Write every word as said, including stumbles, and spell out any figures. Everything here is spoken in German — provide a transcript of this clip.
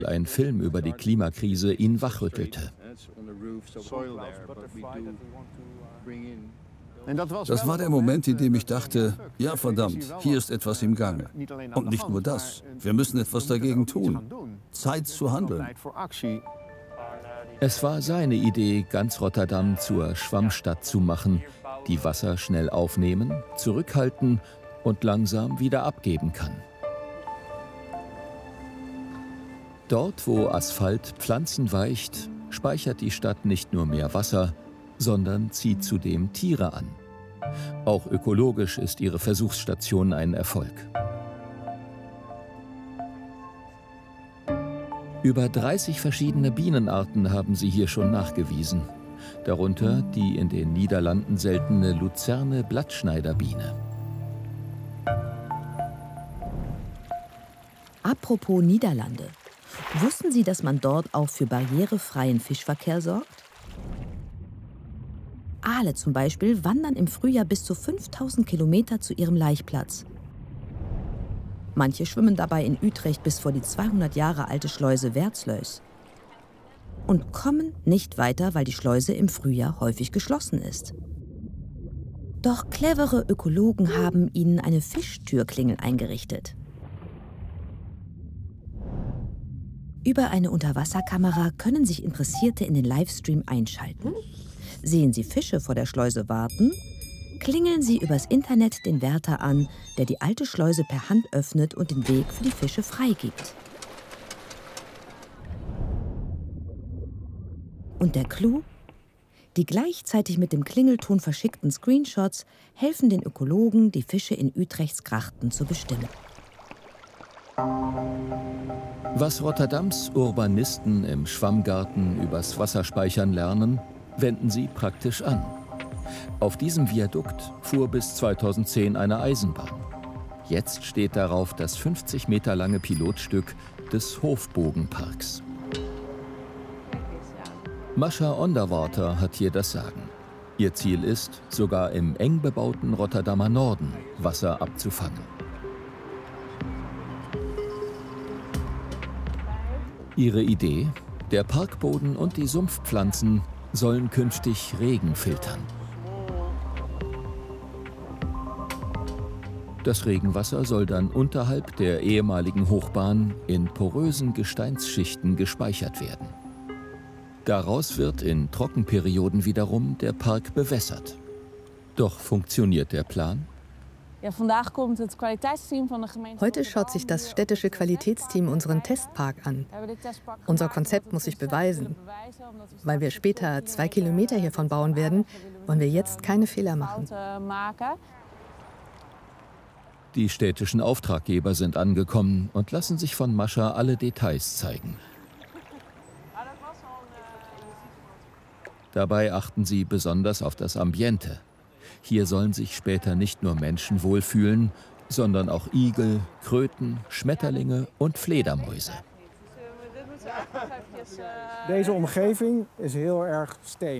ein Film über die Klimakrise ihn wachrüttelte. Das war der Moment, in dem ich dachte, ja verdammt, hier ist etwas im Gange. Und nicht nur das, wir müssen etwas dagegen tun. Zeit zu handeln. Es war seine Idee, ganz Rotterdam zur Schwammstadt zu machen, die Wasser schnell aufnehmen, zurückhalten und langsam wieder abgeben kann. Dort, wo Asphalt Pflanzen weicht, speichert die Stadt nicht nur mehr Wasser, sondern zieht zudem Tiere an. Auch ökologisch ist ihre Versuchsstation ein Erfolg. Über dreißig verschiedene Bienenarten haben sie hier schon nachgewiesen. Darunter die in den Niederlanden seltene Luzerne-Blattschneiderbiene. Apropos Niederlande. Wussten Sie, dass man dort auch für barrierefreien Fischverkehr sorgt? Aale zum Beispiel wandern im Frühjahr bis zu fünftausend Kilometer zu ihrem Laichplatz. Manche schwimmen dabei in Utrecht bis vor die zweihundert Jahre alte Schleuse Wertsleus. Und kommen nicht weiter, weil die Schleuse im Frühjahr häufig geschlossen ist. Doch clevere Ökologen haben ihnen eine Fischtürklingel eingerichtet. Über eine Unterwasserkamera können sich Interessierte in den Livestream einschalten. Sehen sie Fische vor der Schleuse warten, klingeln sie übers Internet den Wärter an, der die alte Schleuse per Hand öffnet und den Weg für die Fische freigibt. Und der Clou? Die gleichzeitig mit dem Klingelton verschickten Screenshots helfen den Ökologen, die Fische in Utrechts Grachten zu bestimmen. Was Rotterdams Urbanisten im Schwammgarten übers Wasserspeichern lernen, wenden sie praktisch an. Auf diesem Viadukt fuhr bis zweitausendzehn eine Eisenbahn. Jetzt steht darauf das fünfzig Meter lange Pilotstück des Hofbogenparks. Mascha Onderwater hat hier das Sagen. Ihr Ziel ist, sogar im eng bebauten Rotterdamer Norden Wasser abzufangen. Ihre Idee? Der Parkboden und die Sumpfpflanzen sollen künftig Regen filtern. Das Regenwasser soll dann unterhalb der ehemaligen Hochbahn in porösen Gesteinsschichten gespeichert werden. Daraus wird in Trockenperioden wiederum der Park bewässert. Doch funktioniert der Plan? Heute schaut sich das städtische Qualitätsteam unseren Testpark an. Unser Konzept muss sich beweisen. Weil wir später zwei Kilometer hiervon bauen werden, wollen wir jetzt keine Fehler machen. Die städtischen Auftraggeber sind angekommen und lassen sich von Mascha alle Details zeigen. Dabei achten sie besonders auf das Ambiente. Hier sollen sich später nicht nur Menschen wohlfühlen, sondern auch Igel, Kröten, Schmetterlinge und Fledermäuse. Deze omgeving is heel erg steenig.